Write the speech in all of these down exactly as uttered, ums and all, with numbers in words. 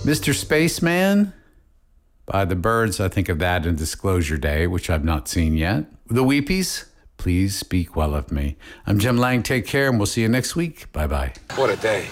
Mister Spaceman? By the Birds, I think of that in Disclosure Day, which I've not seen yet. The Weepies, Please Speak Well of Me. I'm Jim Lang. Take care, and we'll see you next week. Bye-bye. What a day.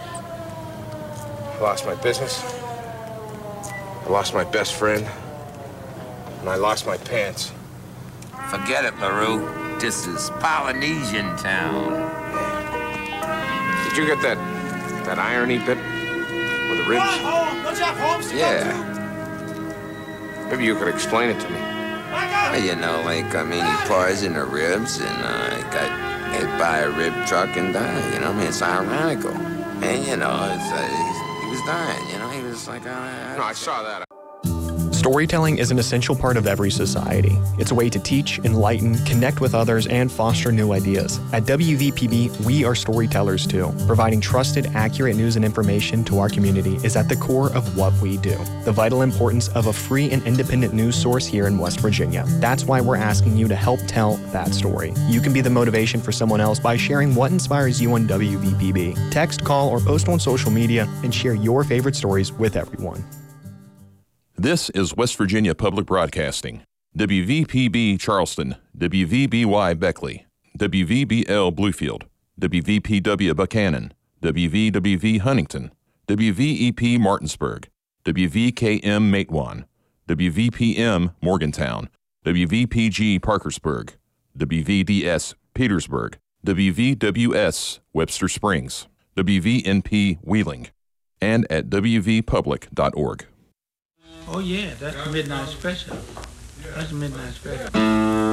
I lost my business. I lost my best friend. And I lost my pants. Forget it, LaRue. This is Polynesian town. Did you get that that irony bit with the ribs? Yeah. Maybe you could explain it to me. Well, you know, like, I mean, he poisoned the ribs and uh, got hit by a rib truck and died. You know, I mean, it's ironical. And, you know, it's, uh, he's, he was dying, you know? He was like, uh, No, I saw that. Storytelling is an essential part of every society. It's a way to teach, enlighten, connect with others, and foster new ideas. At W V P B, we are storytellers too. Providing trusted, accurate news and information to our community is at the core of what we do. The vital importance of a free and independent news source here in West Virginia. That's why we're asking you to help tell that story. You can be the motivation for someone else by sharing what inspires you on W V P B. Text, call, or post on social media and share your favorite stories with everyone. This is West Virginia Public Broadcasting. W V P B Charleston, W V B Y Beckley, W V B L Bluefield, W V P W Buchanan, W V W V Huntington, W V E P Martinsburg, W V K M Matewan, W V P M Morgantown, W V P G Parkersburg, W V D S Petersburg, W V W S Webster Springs, W V N P Wheeling, and at w v public dot org. Oh yeah, that's the midnight special. That's the midnight special.